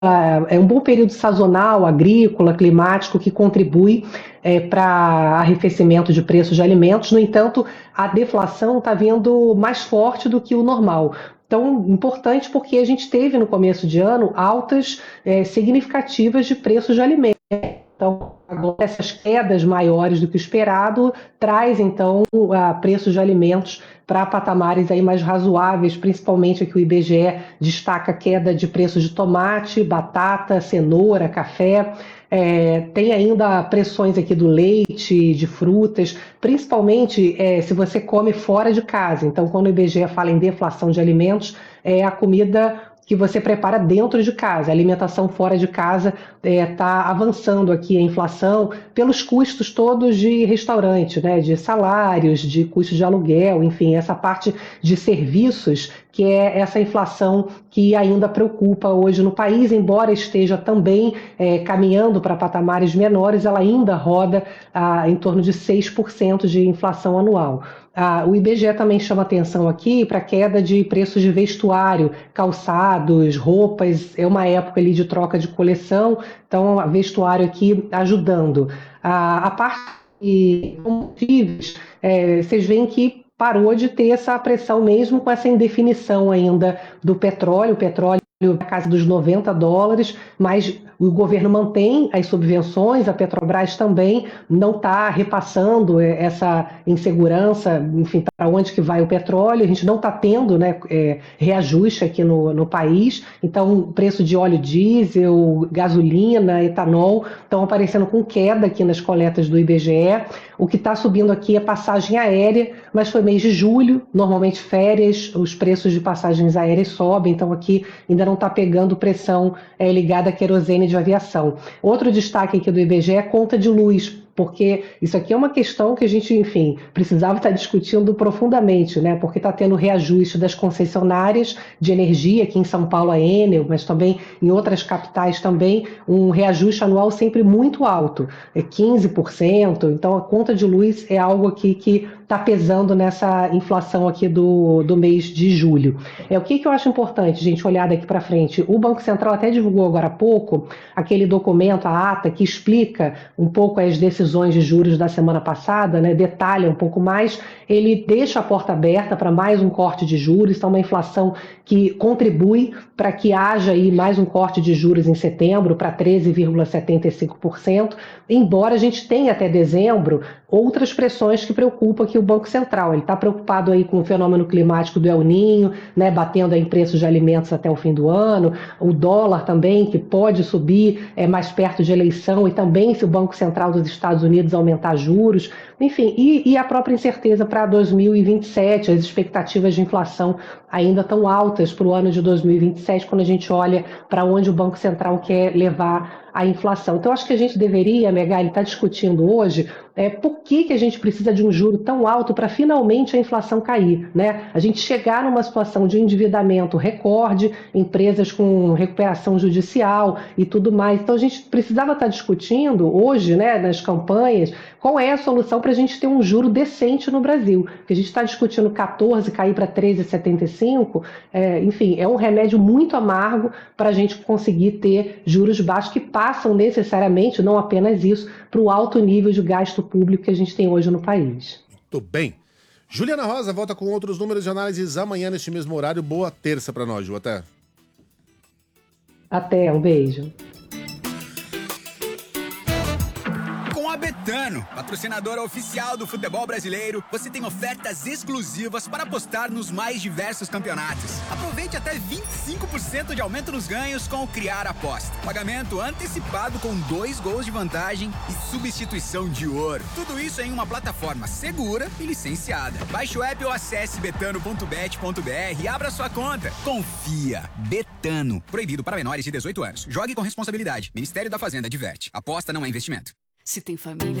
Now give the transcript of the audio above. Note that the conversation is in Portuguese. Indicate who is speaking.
Speaker 1: é um bom período sazonal, agrícola, climático, que contribui para arrefecimento de preços de alimentos. No entanto, a deflação está vindo mais forte do que o normal. Então, importante porque a gente teve no começo de ano altas significativas de preços de alimentos. Então, agora essas quedas maiores do que o esperado traz, então, preços de alimentos para patamares aí mais razoáveis, principalmente aqui o IBGE destaca a queda de preços de tomate, batata, cenoura, café. Tem ainda pressões aqui do leite, de frutas, principalmente se você come fora de casa. Então, quando o IBGE fala em deflação de alimentos, é a comida que você prepara dentro de casa. A alimentação fora de casa está avançando aqui a inflação pelos custos todos de restaurante, né, de salários, de custos de aluguel, enfim, essa parte de serviços, que é essa inflação que ainda preocupa hoje no país, embora esteja também caminhando para patamares menores, ela ainda roda em torno de 6% de inflação anual. O IBGE também chama atenção aqui para a queda de preços de vestuário, calçados, roupas, é uma época ali de troca de coleção, então vestuário aqui ajudando. A parte de combustíveis, vocês veem que parou de ter essa pressão mesmo com essa indefinição ainda do petróleo, o petróleo na casa dos $90, mas o governo mantém as subvenções, a Petrobras também não está repassando essa insegurança, enfim, para onde que vai o petróleo, a gente não está tendo, né, reajuste aqui no país, então o preço de óleo diesel, gasolina, etanol estão aparecendo com queda aqui nas coletas do IBGE. O que está subindo aqui é passagem aérea, mas foi mês de julho, normalmente férias, os preços de passagens aéreas sobem, então aqui ainda não está pegando pressão ligada a querosene de aviação. Outro destaque aqui do IBGE é conta de luz, porque isso aqui é uma questão que a gente, enfim, precisava estar discutindo profundamente, né? Porque está tendo reajuste das concessionárias de energia, aqui em São Paulo a Enel, mas também em outras capitais também, um reajuste anual sempre muito alto, 15%, então a conta de luz é algo aqui que está pesando nessa inflação aqui do mês de julho. O que eu acho importante, gente, olhar daqui para frente, o Banco Central até divulgou agora há pouco aquele documento, a ata, que explica um pouco as decisões de juros da semana passada, né, detalha um pouco mais, ele deixa a porta aberta para mais um corte de juros, então uma inflação que contribui para que haja aí mais um corte de juros em setembro para 13,75%, embora a gente tenha até dezembro outras pressões que preocupam aqui o Banco Central. Ele está preocupado aí com o fenômeno climático do El Niño, né, batendo em preços de alimentos até o fim do ano, o dólar também, que pode subir mais perto de eleição, e também se o Banco Central dos Estados Unidos aumentar juros, enfim, e a própria incerteza para 2027, as expectativas de inflação ainda tão altas para o ano de 2027, quando a gente olha para onde o Banco Central quer levar a inflação. Então, acho que a gente deveria, Megali, estar discutindo hoje por que a gente precisa de um juro tão alto para finalmente a inflação cair, né? A gente chegar numa situação de endividamento recorde, empresas com recuperação judicial e tudo mais. Então, a gente precisava estar discutindo hoje, né, nas campanhas, qual é a solução para a gente ter um juro decente no Brasil. Porque a gente está discutindo 14 cair para 13,75, enfim, é um remédio muito amargo para a gente conseguir ter juros baixos que passam necessariamente, não apenas isso, para o alto nível de gasto público que a gente tem hoje no país.
Speaker 2: Muito bem. Juliana Rosa volta com outros números de análises amanhã neste mesmo horário. Boa terça para nós, Ju. Até.
Speaker 1: Até, um beijo.
Speaker 3: Betano, patrocinadora oficial do futebol brasileiro, você tem ofertas exclusivas para apostar nos mais diversos campeonatos. Aproveite até 25% de aumento nos ganhos com o Criar Aposta. Pagamento antecipado com 2 gols de vantagem e substituição de ouro. Tudo isso em uma plataforma segura e licenciada. Baixe o app ou acesse betano.bet.br e abra sua conta. Confia. Betano. Proibido para menores de 18 anos. Jogue com responsabilidade. Ministério da Fazenda adverte. Aposta não é investimento.
Speaker 4: Se tem família...